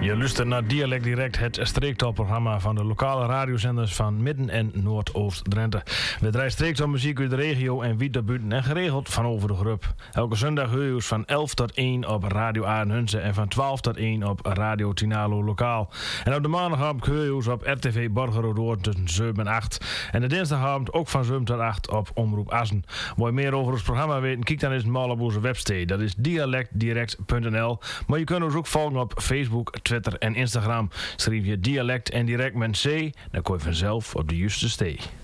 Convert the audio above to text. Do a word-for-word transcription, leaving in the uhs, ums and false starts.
Je luistert naar Dialect Direct, het streektaalprogramma van de lokale radiozenders van Midden- en Noordoost-Drenthe. We draaien streektaalmuziek uit de regio en wiet daarbuiten en geregeld van over de groep. Elke zondag hoor je ons van elf tot één op Radio Aardenhunze en van twaalf tot één op Radio Tinalo Lokaal. En op de maandagavond hoor je ons op R T V Borgeroodoord tussen zeven en acht. En de dinsdagavond ook van zeven tot acht op Omroep Assen. Wil je meer over ons programma weten, kijk dan eens maar op onze website. Dat is dialect direct punt n l. Maar je kunt ons ook volgen op Facebook, Twitter en Instagram. Schrijf je dialect en direct met C, dan kom je vanzelf op de juiste stee.